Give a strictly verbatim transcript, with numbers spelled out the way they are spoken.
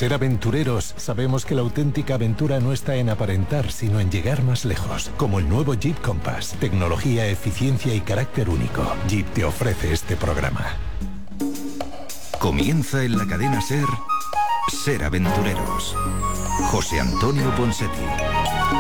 Ser aventureros, sabemos que la auténtica aventura no está en aparentar, sino en llegar más lejos. Como el nuevo Jeep Compass. Tecnología, eficiencia y carácter único. Jeep te ofrece este programa. Comienza en la cadena SER, Ser Aventureros. José Antonio Ponseti.